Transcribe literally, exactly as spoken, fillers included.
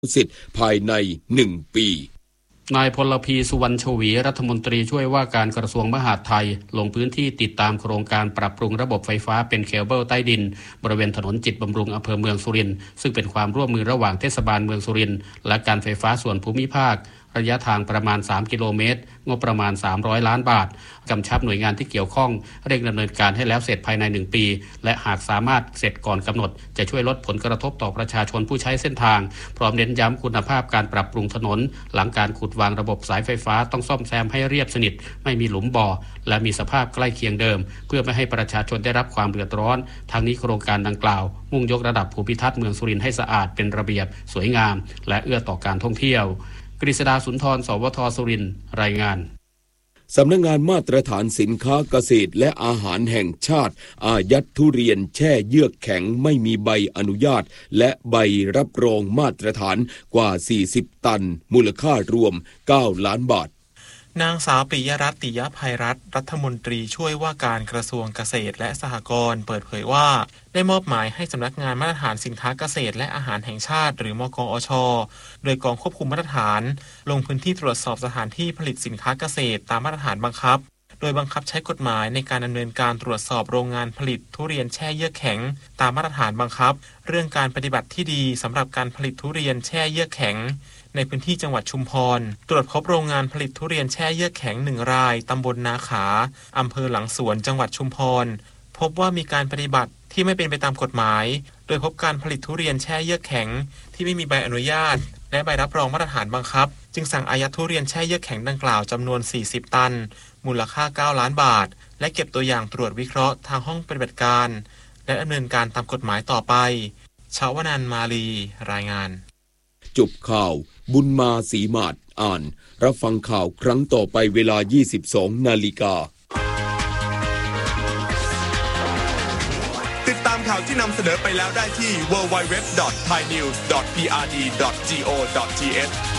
สิทธิ์ภายในหนึ่งปีนายพลพีสุวรรณชวีรัฐมนตรีช่วยว่าการกระทรวงมหาดไทยลงพื้นที่ติดตามโครงการปรับปรุงระบบไฟฟ้าเป็นเคเบิลใต้ดินบริเวณถนนจิตรบำรุงอำเภอเมืองสุรินทร์ซึ่งเป็นความร่วมมือระหว่างเทศบาลเมืองสุรินทร์และการไฟฟ้าส่วนภูมิภาคระยะทางประมาณสามกิโลเมตรงบประมาณสามร้อยล้านบาทกำชับหน่วยงานที่เกี่ยวข้องเร่งดำเนินการให้แล้วเสร็จภายในหนึ่งปีและหากสามารถเสร็จก่อนกำหนดจะช่วยลดผลกระทบต่อประชาชนผู้ใช้เส้นทางพร้อมเน้นย้ำคุณภาพการปรับปรุงถนนหลังการขุดวางระบบสายไฟฟ้าต้องซ่อมแซมให้เรียบสนิทไม่มีหลุมบ่อและมีสภาพใกล้เคียงเดิมเพื่อไม่ให้ประชาชนได้รับความเดือดร้อนทั้งนี้โครงการดังกล่าวมุ่งยกระดับภูมิทัศน์เมืองสุรินทร์ให้สะอาดเป็นระเบียบสวยงามและเอื้อต่อการท่องเที่ยวกฤษดาสุนทรสวทสุรินทร์รายงานสำนักงานมาตรฐานสินค้าเกษตรและอาหารแห่งชาติอายัดทุเรียนแช่เยือกแข็งไม่มีใบอนุญาตและใบรับรองมาตรฐานกว่าสี่สิบตันมูลค่ารวมเก้าล้านบาทนางสาวปิยรัตน์ ติยภัยรัตน์รัฐมนตรีช่วยว่าการกระทรวงเกษตรและสหกรณ์เปิดเผยว่าได้มอบหมายให้สำนักงานมาตรฐานสินค้าเกษตรและอาหารแห่งชาติหรือมกอช.โดยกองควบคุมมาตรฐานลงพื้นที่ตรวจสอบสถานที่ผลิตสินค้าเกษตรตามมาตรฐานบังคับโดยบังคับใช้กฎหมายในการดำเนินการตรวจสอบโรงงานผลิตทุเรียนแช่เยือกแข็งตามมาตรฐานบังคับเรื่องการปฏิบัติที่ดีสำหรับการผลิตทุเรียนแช่เยือกแข็งในพื้นที่จังหวัดชุมพรตรวจพบโรงงานผลิตทุเรียนแช่เยือกแข็งหนึ่งรายตำบลนาขาอำเภอหลังสวนจังหวัดชุมพรพบว่ามีการปฏิบัติที่ไม่เป็นไปตามกฎหมายโดยพบการผลิตทุเรียนแช่เยือกแข็งที่ไม่มีใบอนุญาตและใบรับรองมาตรฐานบังคับจึงสั่งอายัดทุเรียนแช่เยือกแข็งดังกล่าวจำนวนสี่สิบตันมูลค่าเก้าล้านบาทและเก็บตัวอย่างตรวจวิเคราะห์ทางห้องปฏิบัติการและดำเนินการตามกฎหมายต่อไปชาวนันท์มาลีรายงานจบข่าวบุญมาศรีมาศอ่านรับฟังข่าวครั้งต่อไปเวลา ยี่สิบสองนาฬิกาติดตามข่าวที่นำเสนอไปแล้วได้ที่ ดับเบิลยู ดับเบิลยู ดับเบิลยู ดอท ไทยนิวส์ ดอท พี อาร์ ดี ดอท จี โอ ดอท ที เอช